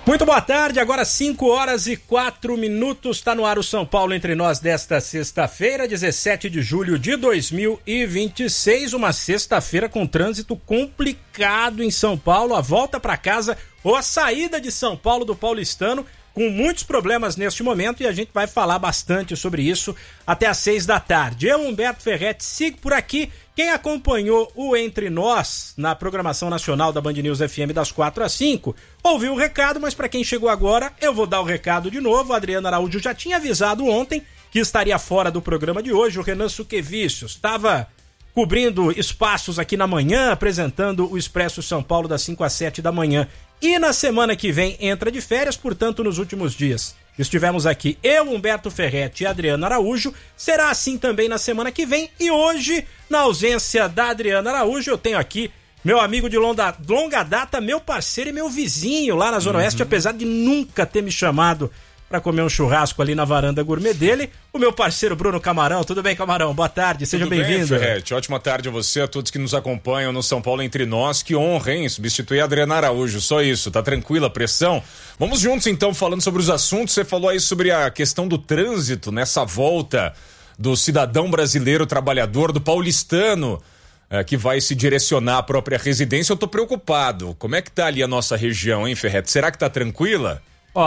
Muito boa tarde, agora 5h04, está no ar o São Paulo Entre Nós desta sexta-feira, 17 de julho de 2026, uma sexta-feira com trânsito complicado em São Paulo, a volta para casa ou a saída de São Paulo do Paulistano, com muitos problemas neste momento, e a gente vai falar bastante sobre isso até às 6h. Eu, Humberto Ferretti, sigo por aqui. Quem acompanhou o Entre Nós na programação nacional da Band News FM das 4 às 5, ouviu o recado, mas para quem chegou agora, eu vou dar o recado de novo. O Adriano Araújo já tinha avisado ontem que estaria fora do programa de hoje. O Renan Suquevicius estava cobrindo espaços aqui na manhã, apresentando o Expresso São Paulo das 5 às 7 da manhã. E na semana que vem entra de férias, portanto, nos últimos dias estivemos aqui eu, Humberto Ferretti e Adriano Araújo. Será assim também na semana que vem. E hoje, na ausência da Adriana Araújo, eu tenho aqui meu amigo de longa data, meu parceiro e meu vizinho lá na Zona Oeste, apesar de nunca ter me chamado para comer um churrasco ali na varanda gourmet dele, o meu parceiro Bruno Camarão. Tudo bem, Camarão? Boa tarde, seja bem-vindo. Tudo bem, Ferretti. Ótima tarde a você, a todos que nos acompanham no São Paulo Entre Nós. Que honra, hein? Substituir a Adriana Araújo, só isso. Tá tranquila a pressão? Vamos juntos, então, falando sobre os assuntos. Você falou aí sobre a questão do trânsito, nessa volta do cidadão brasileiro trabalhador, do paulistano, que vai se direcionar à própria residência. Eu tô preocupado. Como é que tá ali a nossa região, hein, Ferretti? Será que tá tranquila?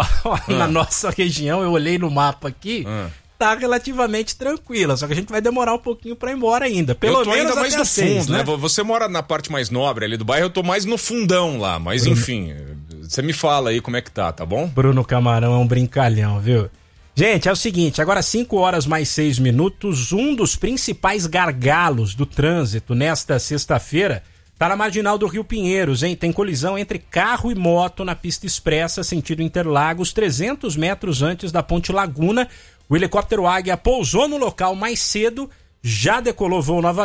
Na nossa região, eu olhei no mapa aqui, tá relativamente tranquila, só que a gente vai demorar um pouquinho pra ir embora ainda. Pelo menos ainda mais no fundo, né? Você mora na parte mais nobre ali do bairro, eu tô mais no fundão lá, mas enfim, você me fala aí como é que tá bom? Bruno Camarão é um brincalhão, viu? Gente, é o seguinte, agora 5h mais 6, um dos principais gargalos do trânsito nesta sexta-feira tá na marginal do Rio Pinheiros, hein? Tem colisão entre carro e moto na pista expressa, sentido Interlagos, 300 metros antes da Ponte Laguna. O helicóptero Águia pousou no local mais cedo, já decolou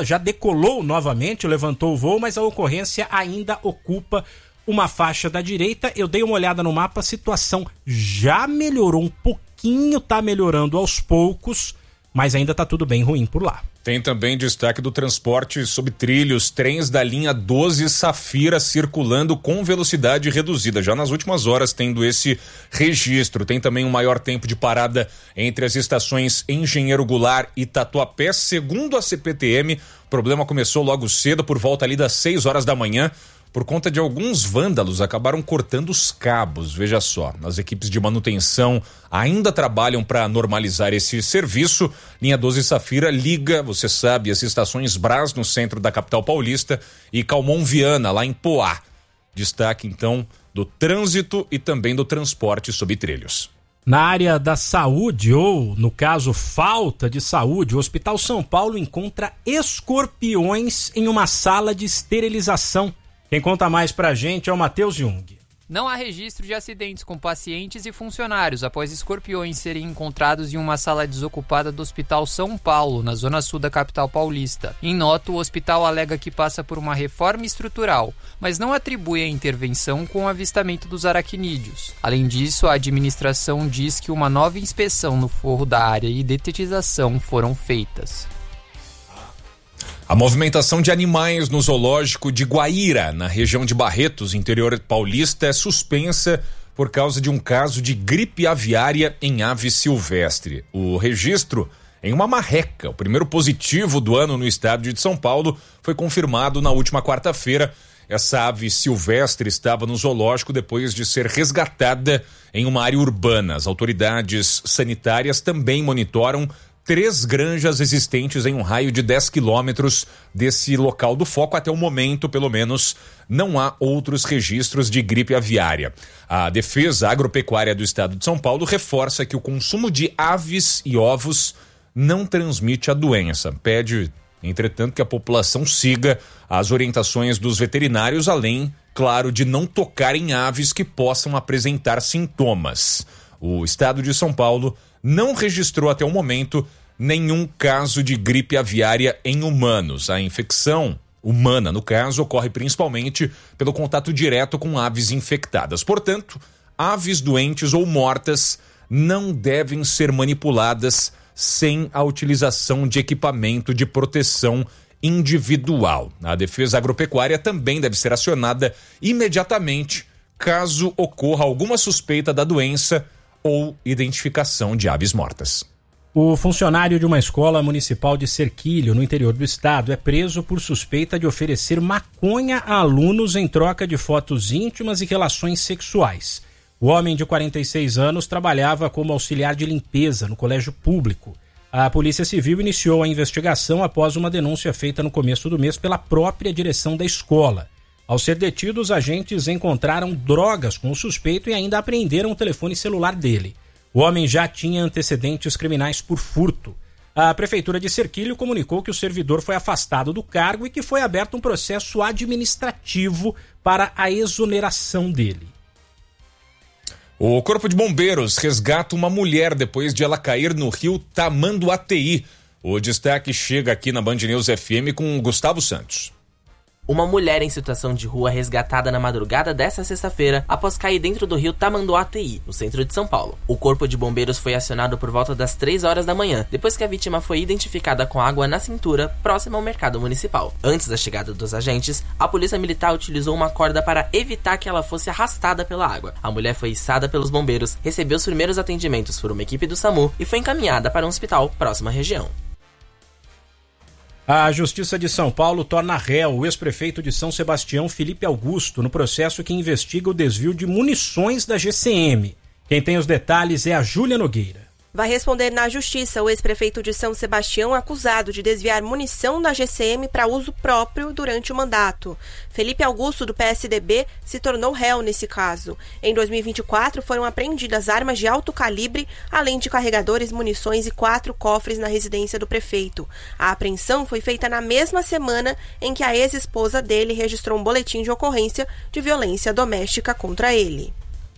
novamente, levantou o voo, mas a ocorrência ainda ocupa uma faixa da direita. Eu dei uma olhada no mapa, a situação já melhorou um pouquinho, tá melhorando aos poucos, mas ainda tá tudo bem ruim por lá. Tem também destaque do transporte sob trilhos, trens da linha 12 Safira circulando com velocidade reduzida, já nas últimas horas tendo esse registro. Tem também um maior tempo de parada entre as estações Engenheiro Goulart e Tatuapé. Segundo a CPTM, o problema começou logo cedo, por volta ali das 6 horas da manhã, por conta de alguns vândalos, acabaram cortando os cabos. Veja só, as equipes de manutenção ainda trabalham para normalizar esse serviço. Linha 12 Safira liga, você sabe, as estações Brás, no centro da capital paulista, e Calmon Viana, lá em Poá. Destaque, então, do trânsito e também do transporte sob trilhos. Na área da saúde, ou, no caso, falta de saúde, o Hospital São Paulo encontra escorpiões em uma sala de esterilização. Quem conta mais pra gente é o Matheus Jung. Não há registro de acidentes com pacientes e funcionários após escorpiões serem encontrados em uma sala desocupada do Hospital São Paulo, na zona sul da capital paulista. Em nota, o hospital alega que passa por uma reforma estrutural, mas não atribui a intervenção com o avistamento dos aracnídeos. Além disso, a administração diz que uma nova inspeção no forro da área e detetização foram feitas. A movimentação de animais no zoológico de Guaíra, na região de Barretos, interior paulista, é suspensa por causa de um caso de gripe aviária em ave silvestre. O registro em uma marreca, o primeiro positivo do ano no estado de São Paulo, foi confirmado na última quarta-feira. Essa ave silvestre estava no zoológico depois de ser resgatada em uma área urbana. As autoridades sanitárias também monitoram 3 granjas existentes em um raio de 10 quilômetros desse local do foco. Até o momento, pelo menos, não há outros registros de gripe aviária. A Defesa Agropecuária do Estado de São Paulo reforça que o consumo de aves e ovos não transmite a doença. Pede, entretanto, que a população siga as orientações dos veterinários, além, claro, de não tocar em aves que possam apresentar sintomas. O Estado de São Paulo não registrou até o momento nenhum caso de gripe aviária em humanos. A infecção humana, no caso, ocorre principalmente pelo contato direto com aves infectadas. Portanto, aves doentes ou mortas não devem ser manipuladas sem a utilização de equipamento de proteção individual. A Defesa Agropecuária também deve ser acionada imediatamente caso ocorra alguma suspeita da doença ou identificação de aves mortas. O funcionário de uma escola municipal de Serquilho, no interior do estado, é preso por suspeita de oferecer maconha a alunos em troca de fotos íntimas e relações sexuais. O homem de 46 anos trabalhava como auxiliar de limpeza no colégio público. A Polícia Civil iniciou a investigação após uma denúncia feita no começo do mês pela própria direção da escola. Ao ser detido, os agentes encontraram drogas com o suspeito e ainda apreenderam o telefone celular dele. O homem já tinha antecedentes criminais por furto. A Prefeitura de Serquilho comunicou que o servidor foi afastado do cargo e que foi aberto um processo administrativo para a exoneração dele. O Corpo de Bombeiros resgata uma mulher depois de ela cair no rio Tamanduateí. O destaque chega aqui na Band News FM com Gustavo Santos. Uma mulher em situação de rua resgatada na madrugada desta sexta-feira após cair dentro do rio Tamanduateí, no centro de São Paulo. O Corpo de Bombeiros foi acionado por volta das 3 horas da manhã, depois que a vítima foi identificada com água na cintura, próxima ao mercado municipal. Antes da chegada dos agentes, a polícia militar utilizou uma corda para evitar que ela fosse arrastada pela água. A mulher foi içada pelos bombeiros, recebeu os primeiros atendimentos por uma equipe do SAMU e foi encaminhada para um hospital próximo à região. A Justiça de São Paulo torna réu o ex-prefeito de São Sebastião, Felipe Augusto, no processo que investiga o desvio de munições da GCM. Quem tem os detalhes é a Júlia Nogueira. Vai responder na Justiça o ex-prefeito de São Sebastião acusado de desviar munição da GCM para uso próprio durante o mandato. Felipe Augusto, do PSDB, se tornou réu nesse caso. Em 2024, foram apreendidas armas de alto calibre, além de carregadores, munições e 4 cofres na residência do prefeito. A apreensão foi feita na mesma semana em que a ex-esposa dele registrou um boletim de ocorrência de violência doméstica contra ele.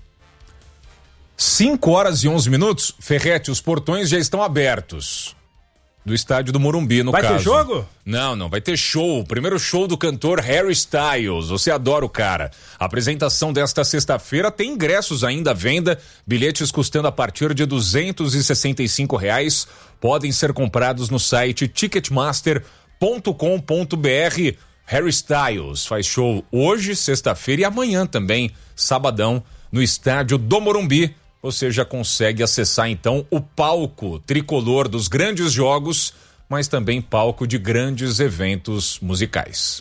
5 horas e 11 minutos. Ferretti, os portões já estão abertos. Do estádio do Morumbi, no caso. Vai ter jogo? Não, vai ter show. O primeiro show do cantor Harry Styles. Você adora o cara. A apresentação desta sexta-feira tem ingressos ainda à venda. Bilhetes custando a partir de R$265. Podem ser comprados no site ticketmaster.com.br. Harry Styles faz show hoje, sexta-feira, e amanhã também, sabadão, no estádio do Morumbi. Você já consegue acessar então o palco tricolor dos grandes jogos, mas também palco de grandes eventos musicais.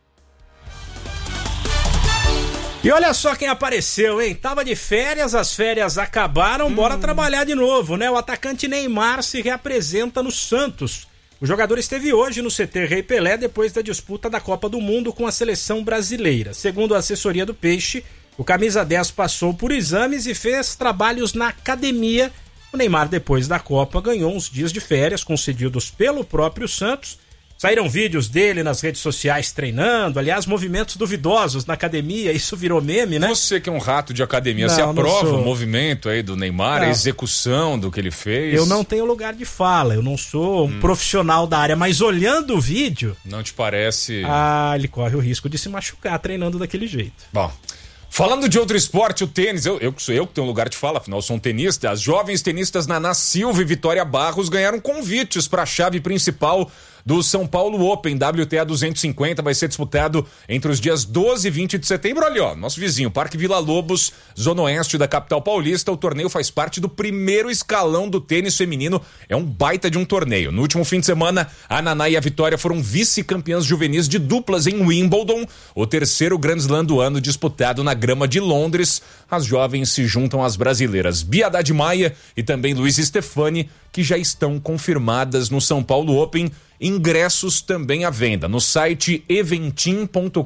E olha só quem apareceu, hein? Tava de férias, as férias acabaram, bora trabalhar de novo, né? O atacante Neymar se reapresenta no Santos. O jogador esteve hoje no CT Rei Pelé depois da disputa da Copa do Mundo com a seleção brasileira. Segundo a assessoria do Peixe, o camisa 10 passou por exames e fez trabalhos na academia. O Neymar, depois da Copa, ganhou uns dias de férias concedidos pelo próprio Santos. Saíram vídeos dele nas redes sociais treinando, aliás, movimentos duvidosos na academia, isso virou meme, né? Você que é um rato de academia, você aprova o movimento aí do Neymar, a execução do que ele fez? Eu não tenho lugar de fala, eu não sou um profissional da área, mas olhando o vídeo... Não te parece... ele corre o risco de se machucar treinando daquele jeito. Bom... Falando de outro esporte, o tênis, eu que tenho um lugar de fala, afinal sou um tenista. As jovens tenistas Naná Silva e Vitória Barros ganharam convites para a chave principal do São Paulo Open. WTA 250 vai ser disputado entre os dias 12 e 20 de setembro. Olha, ó, nosso vizinho, Parque Vila Lobos, zona oeste da capital paulista. O torneio faz parte do primeiro escalão do tênis feminino. É um baita de um torneio. No último fim de semana, a Naná e a Vitória foram vice-campeãs juvenis de duplas em Wimbledon, o terceiro Grand Slam do ano disputado na grama de Londres. As jovens se juntam às brasileiras Bia Haddad Maia e também Luiz Stefani, que já estão confirmadas no São Paulo Open. Ingressos também à venda no site eventim.com.br,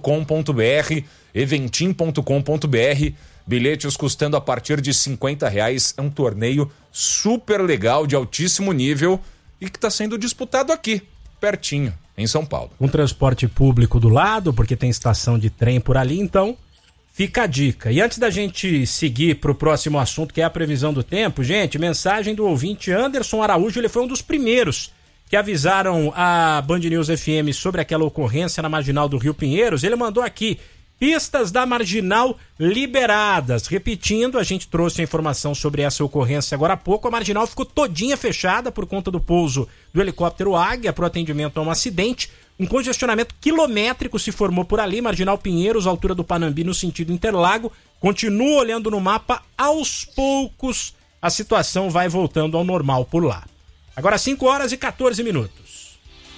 eventim.com.br, bilhetes custando a partir de R$50. É um torneio super legal, de altíssimo nível e que está sendo disputado aqui, pertinho, em São Paulo. Um transporte público do lado, porque tem estação de trem por ali, então fica a dica. E antes da gente seguir para o próximo assunto, que é a previsão do tempo, gente, mensagem do ouvinte Anderson Araújo, ele foi um dos primeiros que avisaram a Band News FM sobre aquela ocorrência na Marginal do Rio Pinheiros. Ele mandou aqui: pistas da Marginal liberadas. Repetindo, a gente trouxe a informação sobre essa ocorrência agora há pouco. A Marginal ficou todinha fechada por conta do pouso do helicóptero Águia para o atendimento a um acidente. Um congestionamento quilométrico se formou por ali, Marginal Pinheiros, altura do Panambi, no sentido Interlago. Continua olhando no mapa, aos poucos a situação vai voltando ao normal por lá. Agora 5 horas e 14 minutos.